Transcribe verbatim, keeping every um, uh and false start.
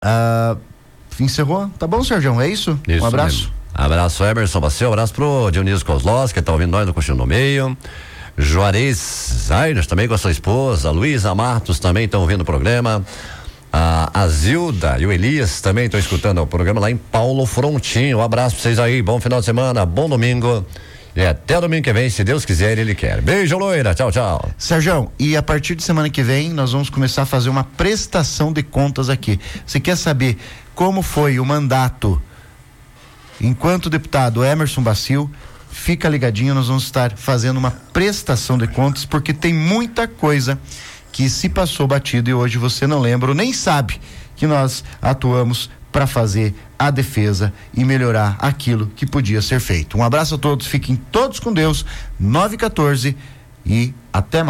Ah, encerrou? Tá bom, Sérgio? É isso? Isso um abraço. Mesmo. Abraço, Emerson Bacel, abraço pro Dionísio Kozlowski, que tá ouvindo nós no Coxinho no Meio. Juarez Aires também com a sua esposa, a Luísa Matos também estão ouvindo o programa. A, a Zilda e o Elias também estão escutando o programa lá em Paulo Frontinho. Um abraço pra vocês aí, bom final de semana, bom domingo. E até domingo que vem, se Deus quiser, Ele quer. Beijo, loira, tchau, tchau. Sérgio, e a partir de semana que vem nós vamos começar a fazer uma prestação de contas aqui. Você quer saber como foi o mandato enquanto deputado Emerson Bacil? Fica ligadinho, nós vamos estar fazendo uma prestação de contas, porque tem muita coisa que se passou batido e hoje você não lembra ou nem sabe que nós atuamos para fazer a defesa e melhorar aquilo que podia ser feito. Um abraço a todos, fiquem todos com Deus, nove e quatorze, e até mais.